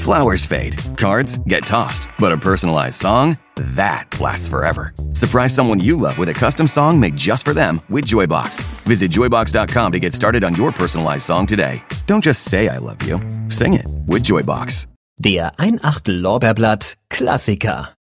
Flowers fade, cards get tossed, but a personalized song? That lasts forever. Surprise someone you love with a custom song made just for them with Joybox. Visit joybox.com to get started on your personalized song today. Don't just say I love you. Sing it with Joybox. Der 1/8 Lorbeerblatt Klassiker.